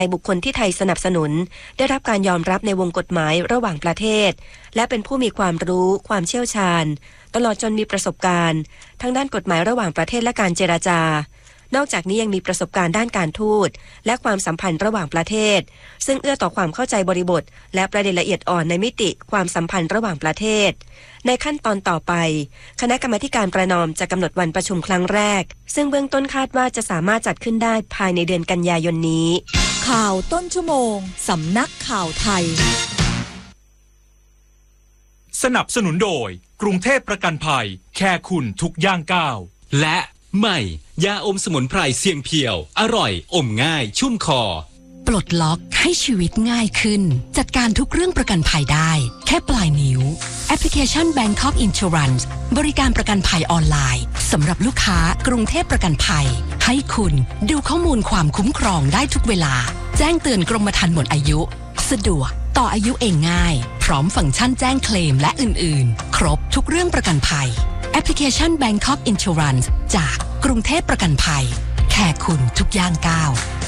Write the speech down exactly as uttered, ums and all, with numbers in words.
บุคคลที่ไทยสนับสนุนได้รับการยอมรับในวงกฎหมายระหว่างประเทศและเป็นผู้มีความรู้ความเชี่ยวชาญตลอดจนมีประสบการณ์ทั้งด้านกฎหมายระหว่างประเทศและการเจรจานอกจากนี้ยังมีประสบการณ์ด้านการทูตและความสัมพันธ์ระหว่างประเทศซึ่งเอื้อต่อความเข้าใจบริบทและประเด็นละเอียดอ่อนในมิติความสัมพันธ์ระหว่างประเทศในขั้นตอนต่อไปคณะกรรมาการประนอมจะกำหนดวันประชุมครั้งแรกซึ่งเบื้องต้นคาดว่าจะสามารถจัดขึ้นได้ภายในเดือนกันยายนนี้ข่าวต้นชั่วโมงสำนักข่าวไทยสนับสนุนโดยกรุงเทพประกันภัยแค่คุณทุกย่างก้าวและใหม่ยาอมสมุนไพรเสียงเพียวอร่อยอมง่ายชุ่มคอปลดล็อกให้ชีวิตง่ายขึ้นจัดการทุกเรื่องประกันภัยได้แค่ปลายนิ้วแอปพลิเคชัน Bangkok Insurance บริการประกันภัยออนไลน์สำหรับลูกค้ากรุงเทพประกันภัยให้คุณดูข้อมูลความคุ้มครองได้ทุกเวลาแจ้งเตือนกรมธรรม์หมดอายุสะดวกต่ออายุเองง่ายพร้อมฟังก์ชันแจ้งเคลมและอื่นๆครบทุกเรื่องประกันภัยแอปพลิเคชัน Bangkok Insurance จากกรุงเทพประกันภัยแค่คุณทุกย่างก้าว